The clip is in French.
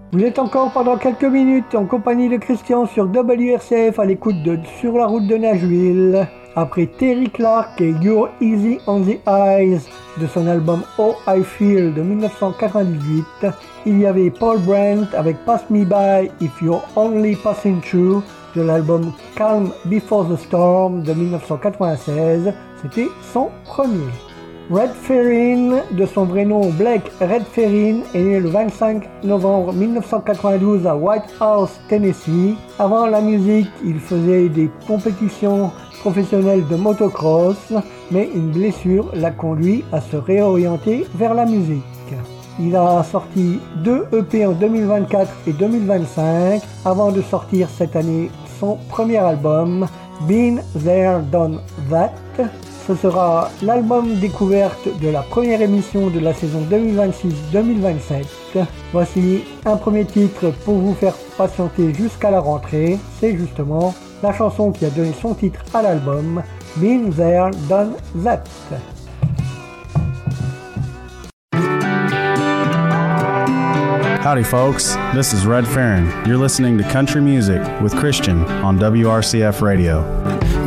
Vous êtes encore pendant quelques minutes en compagnie de Christian sur WRCF à l'écoute de Sur la route de Nashville. Après Terry Clark et You're Easy on the Eyes de son album Oh I Feel de 1998, il y avait Paul Brandt avec Pass Me By If You're Only Passing Through de l'album Calm Before the Storm de 1996. C'était son premier. Red Ferrin, de son vrai nom Blake Red Ferrin, est né le 25 novembre 1992 à White House, Tennessee. Avant la musique, il faisait des compétitions professionnelles de motocross, mais une blessure l'a conduit à se réorienter vers la musique. Il a sorti 2 EP en 2024 et 2025 avant de sortir cette année son premier album, Been There Done That. Ce sera l'album découverte de la première émission de la saison 2026-2027. Voici un premier titre pour vous faire patienter jusqu'à la rentrée. C'est justement la chanson qui a donné son titre à l'album, Been There Done That. Howdy folks, this is Red Ferrin. You're listening to Country Music with Christian on WRCF Radio.